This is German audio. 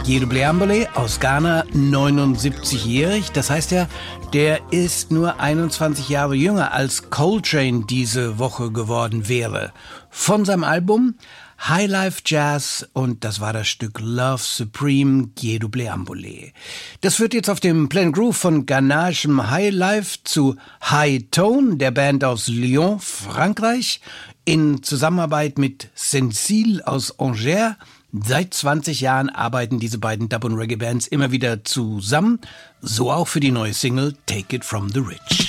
Guido Bleambole aus Ghana, 79-jährig. Das heißt ja, der ist nur 21 Jahre jünger als Coltrane diese Woche geworden wäre. Von seinem Album Highlife Jazz, und das war das Stück Love Supreme, Guido Bleambole. Das führt jetzt auf dem Plain Groove von ghanaischem Highlife zu High Tone, der Band aus Lyon, Frankreich, in Zusammenarbeit mit Sensile aus Angers. Seit 20 Jahren arbeiten diese beiden Dub- und Reggae-Bands immer wieder zusammen, so auch für die neue Single Take It From The Rich.